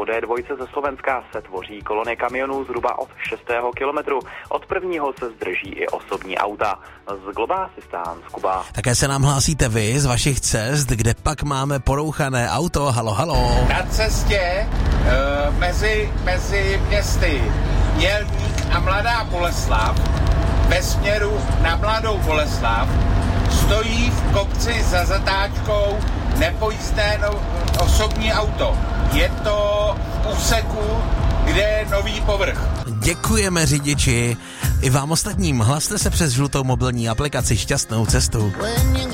po D2 ze Slovenska se tvoří kolony kamionů zhruba od 6. kilometru. Od prvního se zdrží i osobní auta. Z Global Assistance Kuba. Také se nám hlásíte vy z vašich cest, kde pak máme porouchané auto. Halo, halo. Na cestě mezi městy Mělník a Mladá Boleslav ve směru na Mladou Boleslav stojí v kopci za zatáčkou nepojízdné osobní auto. Je to v úseku, kde je nový povrch. Děkujeme řidiči. I vám ostatním hlaste se přes žlutou mobilní aplikaci. Šťastnou cestu.